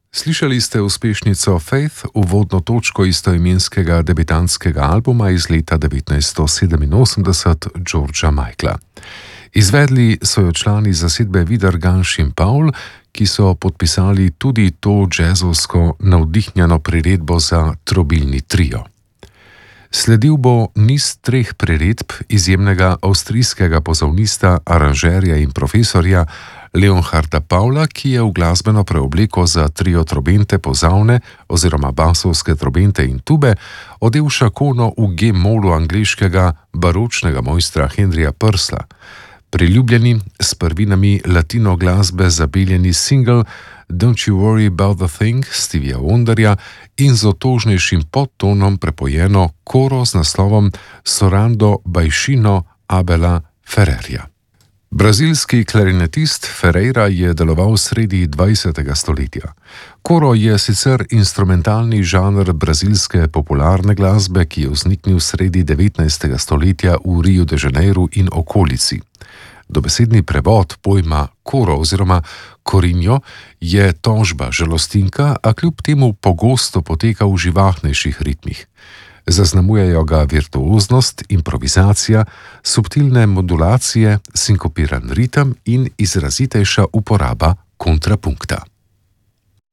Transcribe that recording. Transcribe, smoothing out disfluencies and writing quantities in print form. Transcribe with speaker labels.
Speaker 1: Slišali ste uspešnico Faith, uvodno točko istoimenskega debitantskega albuma iz leta 1987 Georgea Michaela. Izvedli so jo člani zasedbe Vidar, Ganš in Paul, ki so podpisali tudi to džezovsko navdihnjeno priredbo za trobilni trio. Sledil bo niz 3 priredb izjemnega avstrijskega pozavnista, aranžerja in profesorja Leonharda Paula, ki je v glasbeno preobleko za trio trobente, pozavne oziroma basovske trobente in tube odel šakono v G-molu angleškega baročnega mojstra Henryja Purcella. Priljubljeni, s prvinami latino glasbe zabeljeni single Don't You Worry About the Thing Stevija Wonderja in z otožnejšim podtonom prepojeno koro z naslovom Sorando Baixino Abela Ferrerja. Brazilski klarinetist Ferreira je deloval sredi 20. stoletja. Koro je sicer instrumentalni žanr brazilske popularne glasbe, ki je vzniknil sredi 19. stoletja v Rio de Janeiro in okolici. Dobesedni prevod pojma koro oziroma korinjo je tožba, žalostinka, a kljub temu pogosto poteka v živahnejših ritmih. Zaznamujejo ga virtuoznost, improvizacija, subtilne modulacije, sinkopiran ritem in izrazitejša uporaba kontrapunkta.